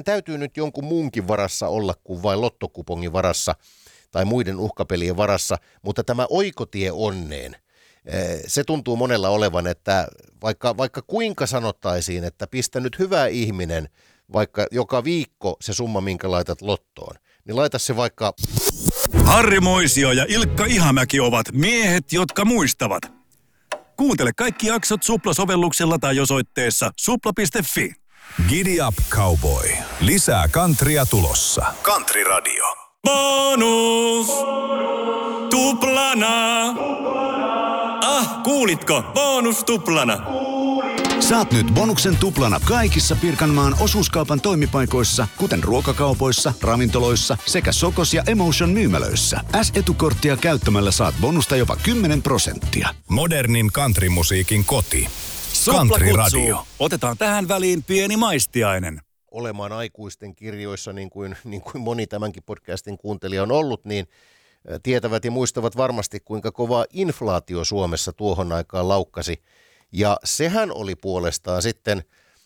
täytyy nyt jonkun muunkin varassa olla kuin vain lottokupongin varassa tai muiden uhkapelien varassa, mutta tämä oikotie onneen, se tuntuu monella olevan, että vaikka kuinka sanottaisiin, että pistä nyt hyvä ihminen, vaikka joka viikko se summa, minkä laitat lottoon, niin laita se vaikka... Harri Moisio ja Ilkka Ihamäki ovat miehet, jotka muistavat. Kuuntele kaikki jaksot Supla-sovelluksella tai osoitteessa supla.fi. Giddy up, cowboy. Lisää countrya tulossa. Country Radio. Bonus! Tuplana! Kuulitko? Bonus tuplana! Saat nyt bonuksen tuplana kaikissa Pirkanmaan osuuskaupan toimipaikoissa, kuten ruokakaupoissa, ravintoloissa sekä Sokos ja Emotion myymälöissä. S-etukorttia käyttämällä saat bonusta jopa 10%. Modernin countrymusiikin koti. Supla Country kutsuu. Radio. Otetaan tähän väliin pieni maistiainen. Olemaan aikuisten kirjoissa, niin kuin moni tämänkin podcastin kuuntelija on ollut, niin tietävät ja muistavat varmasti, kuinka kova inflaatio Suomessa tuohon aikaan laukkasi. Ja sehän oli puolestaan sitten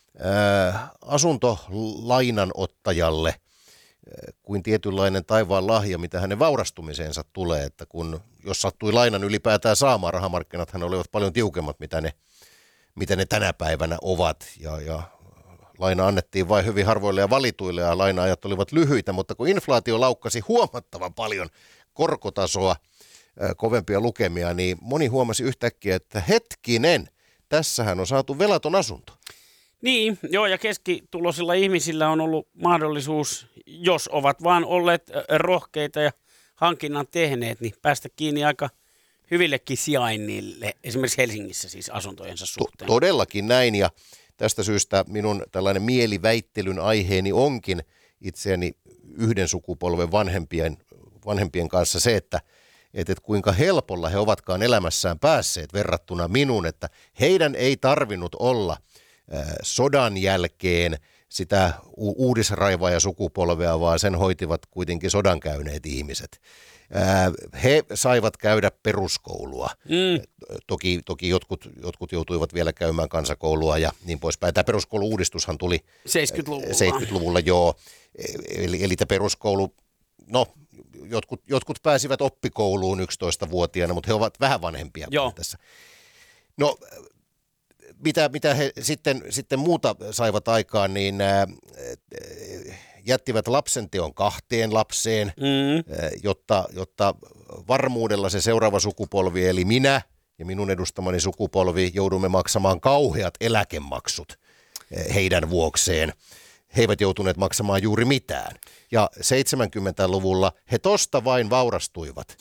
asuntolainanottajalle kuin tietynlainen taivaan lahja, mitä hänen vaurastumiseensa tulee, että jos sattui lainan ylipäätään saamaan, rahamarkkinathan olivat paljon tiukemmat, mitä ne tänä päivänä ovat, ja laina annettiin vain hyvin harvoille ja valituille, ja laina-ajat olivat lyhyitä, mutta kun inflaatio laukkasi huomattavan paljon korkotasoa, kovempia lukemia, niin moni huomasi yhtäkkiä, että hetkinen, tässähän on saatu velaton asunto. Niin, joo, ja keskituloisilla ihmisillä on ollut mahdollisuus, jos ovat vaan olleet rohkeita ja hankinnan tehneet, niin päästä kiinni aika hyvillekin sijainnille, esimerkiksi Helsingissä siis asuntojensa suhteen. Todellakin näin, ja tästä syystä minun tällainen mieliväittelyn aiheeni onkin itseäni yhden sukupolven vanhempien kanssa se, että kuinka helpolla he ovatkaan elämässään päässeet verrattuna minuun, että heidän ei tarvinnut olla sodan jälkeen sitä uudisraivaaja sukupolvea, vaan sen hoitivat kuitenkin sodan käyneet ihmiset. He saivat käydä peruskoulua. Toki jotkut joutuivat vielä käymään kansakoulua ja niin poispäin. Tämä peruskoulu-uudistushan tuli 70-luvulla, joo. Eli tämä peruskoulu, no jotkut pääsivät oppikouluun 11-vuotiaana, mutta he ovat vähän vanhempia kuin tässä. No, mitä he sitten muuta saivat aikaan, niin jättivät lapsenteon 2 lapseen, jotta varmuudella se seuraava sukupolvi, eli minä ja minun edustamani sukupolvi, joudumme maksamaan kauheat eläkemaksut heidän vuokseen. He eivät joutuneet maksamaan juuri mitään. Ja 70-luvulla he tosta vain vaurastuivat.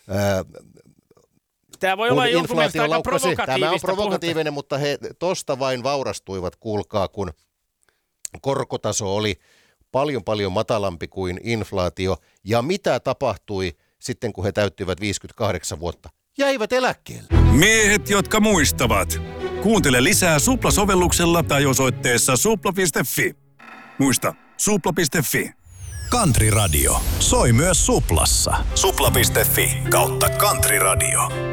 Tämä voi olla jonkun mielestä aika provokatiivista. Tämä on provokatiivinen, mutta he tosta vain vaurastuivat, kuulkaa, kun korkotaso oli paljon matalampi kuin inflaatio. Ja mitä tapahtui sitten, kun he täyttivät 58 vuotta? Jäivät eläkkeelle. Miehet, jotka muistavat. Kuuntele lisää Supla-sovelluksella tai osoitteessa supla.fi. Muista, supla.fi. Country Radio. Soi myös Suplassa. Supla.fi/Country Radio.